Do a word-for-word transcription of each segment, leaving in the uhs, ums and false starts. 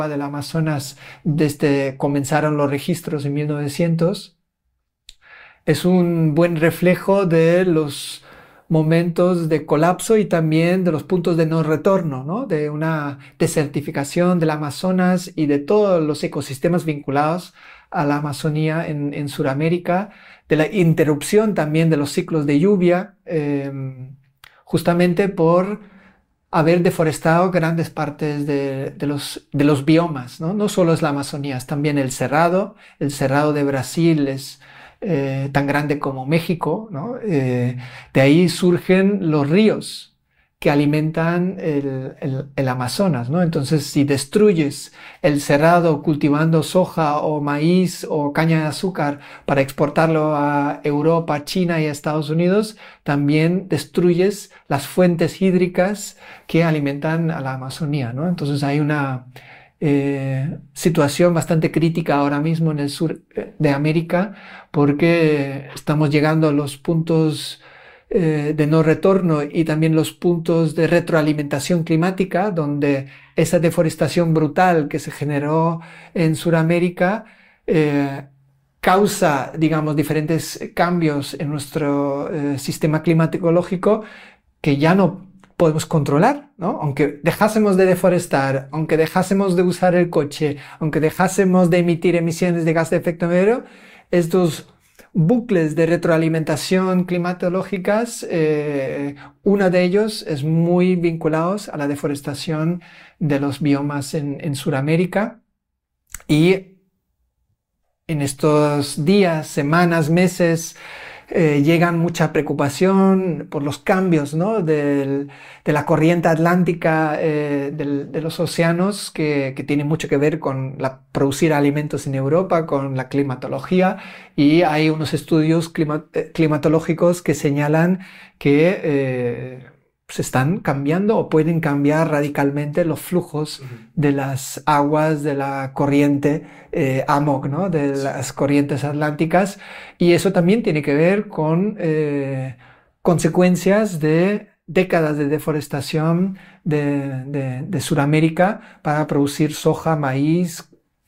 del Amazonas desde comenzaron los registros en mil novecientos, es un buen reflejo de los momentos de colapso y también de los puntos de no retorno, ¿no? De una desertificación del Amazonas y de todos los ecosistemas vinculados a la Amazonía en, en Sudamérica, de la interrupción también de los ciclos de lluvia, eh, justamente por haber deforestado grandes partes de, de, los, de los biomas, ¿no? No solo es la Amazonía, es también el Cerrado. El Cerrado de Brasil es eh, tan grande como México, ¿no? Eh, de ahí surgen los ríos que alimentan el, el, el Amazonas, ¿no? Entonces, si destruyes el Cerrado cultivando soja o maíz o caña de azúcar para exportarlo a Europa, China y a Estados Unidos, también destruyes las fuentes hídricas que alimentan a la Amazonía, ¿no? Entonces hay una eh, situación bastante crítica ahora mismo en el sur de América, porque estamos llegando a los puntos eh, de no retorno y también los puntos de retroalimentación climática, donde esa deforestación brutal que se generó en Sudamérica eh, causa, digamos, diferentes cambios en nuestro eh, sistema climatológico que ya no podemos controlar, ¿no? Aunque dejásemos de deforestar, aunque dejásemos de usar el coche, aunque dejásemos de emitir emisiones de gas de efecto invernadero, estos bucles de retroalimentación climatológicas, eh, uno de ellos es muy vinculados a la deforestación de los biomas en, en Sudamérica. Y en estos días, semanas, meses, eh, llegan mucha preocupación por los cambios, ¿no? Del, de la corriente atlántica eh, del, de los océanos, que, que tiene mucho que ver con la, producir alimentos en Europa, con la climatología, y hay unos estudios clima, eh, climatológicos que señalan que eh, se están cambiando o pueden cambiar radicalmente los flujos de las aguas de la corriente eh, A M O C, ¿no? De las corrientes atlánticas, y eso también tiene que ver con eh, consecuencias de décadas de deforestación de, de, de Sudamérica para producir soja, maíz,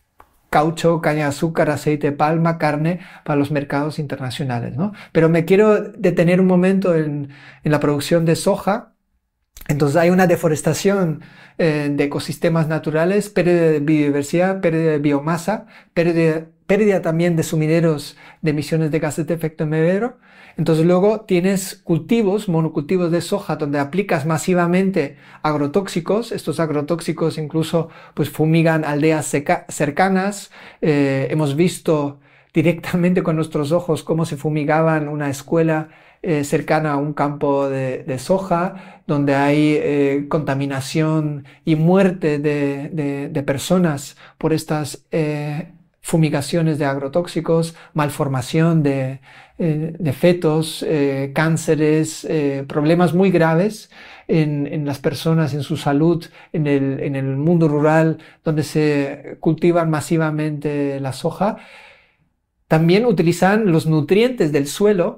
caucho, caña de azúcar, aceite de palma, carne para los mercados internacionales, ¿no? Pero me quiero detener un momento en, en la producción de soja. Entonces hay una deforestación eh, de ecosistemas naturales, pérdida de biodiversidad, pérdida de biomasa, pérdida, pérdida también de sumideros de emisiones de gases de efecto invernadero. Entonces luego tienes cultivos, monocultivos de soja, donde aplicas masivamente agrotóxicos. Estos agrotóxicos incluso pues fumigan aldeas seca, cercanas. Eh, hemos visto directamente con nuestros ojos cómo se fumigaban una escuela Eh, cercana a un campo de, de soja, donde hay eh, contaminación y muerte de, de, de personas por estas eh, fumigaciones de agrotóxicos, malformación de, eh, de fetos, eh, cánceres, eh, problemas muy graves en, en las personas, en su salud, en el, en el mundo rural, donde se cultivan masivamente la soja. También utilizan los nutrientes del suelo,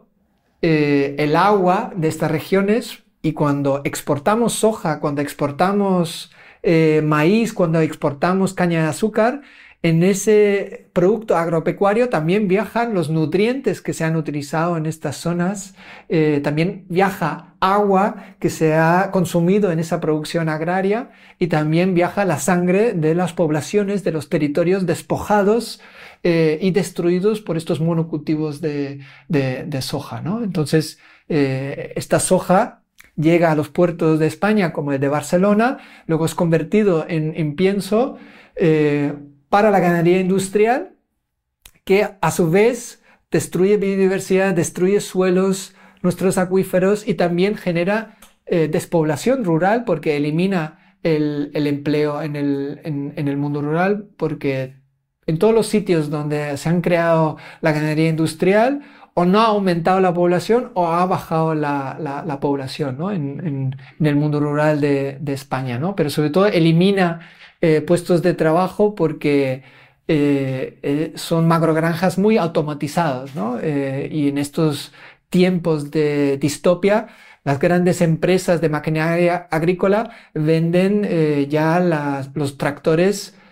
Eh, el agua de estas regiones, y cuando exportamos soja, cuando exportamos eh, maíz, cuando exportamos caña de azúcar, en ese producto agropecuario también viajan los nutrientes que se han utilizado en estas zonas, eh, también viaja agua que se ha consumido en esa producción agraria, y también viaja la sangre de las poblaciones, de los territorios despojados eh, y destruidos por estos monocultivos de, de, de soja, ¿no? Entonces, eh, esta soja llega a los puertos de España, como el de Barcelona, luego es convertido en, en pienso eh, para la ganadería industrial, que a su vez destruye biodiversidad, destruye suelos, nuestros acuíferos, y también genera eh, despoblación rural, porque elimina el, el empleo en el, en, en el mundo rural, porque en todos los sitios donde se han creado la ganadería industrial, o no ha aumentado la población o ha bajado la, la, la población, ¿no? en, en, en el mundo rural de, de España, ¿no? Pero sobre todo elimina eh, puestos de trabajo, porque eh, eh, son macrogranjas muy automatizadas, ¿no? Eh, y en estos tiempos de distopia, las grandes empresas de maquinaria agrícola venden eh, ya las, los tractores